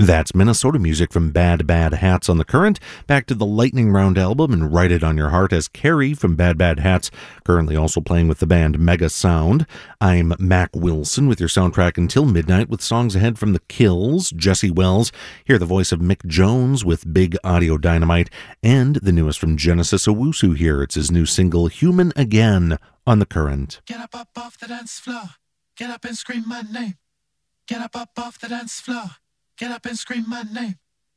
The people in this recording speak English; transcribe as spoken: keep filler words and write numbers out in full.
That's Minnesota music from Bad Bad Hats on The Current. Back to the Lightning Round album and Write It on Your Heart as Carrie from Bad Bad Hats, currently also playing with the band Mega Sound. I'm Mac Wilson with your soundtrack until midnight with songs ahead from The Kills, Jesse Wells, hear the voice of Mick Jones with Big Audio Dynamite, and the newest from Genesis Owusu here. It's his new single, Human Again, on The Current. Get up, up off the dance floor. Get up and scream my name. Get up, up off the dance floor. Get up and scream my name.